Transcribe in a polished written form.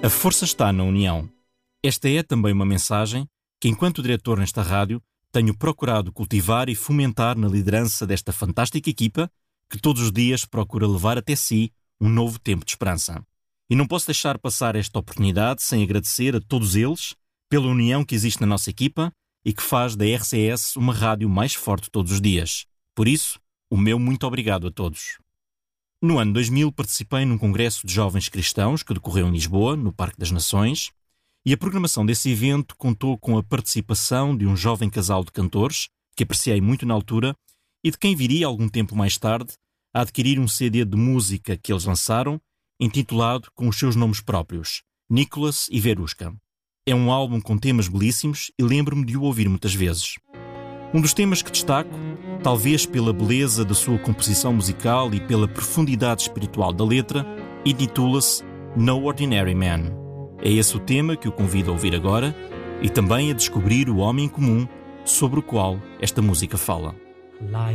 A força está na união. Esta é também uma mensagem que, enquanto diretor nesta rádio, tenho procurado cultivar e fomentar na liderança desta fantástica equipa que todos os dias procura levar até si um novo tempo de esperança. E não posso deixar passar esta oportunidade sem agradecer a todos eles pela união que existe na nossa equipa e que faz da RCS uma rádio mais forte todos os dias. Por isso, o meu muito obrigado a todos. No ano 2000 participei num congresso de jovens cristãos que decorreu em Lisboa, no Parque das Nações, e a programação desse evento contou com a participação de um jovem casal de cantores, que apreciei muito na altura, e de quem viria algum tempo mais tarde a adquirir um CD de música que eles lançaram, intitulado com os seus nomes próprios, Nicholas e Verushka. É um álbum com temas belíssimos e lembro-me de o ouvir muitas vezes. Um dos temas que destaco, talvez pela beleza da sua composição musical e pela profundidade espiritual da letra, intitula-se No Ordinary Man. É esse o tema que o convido a ouvir agora e também a descobrir o homem comum sobre o qual esta música fala.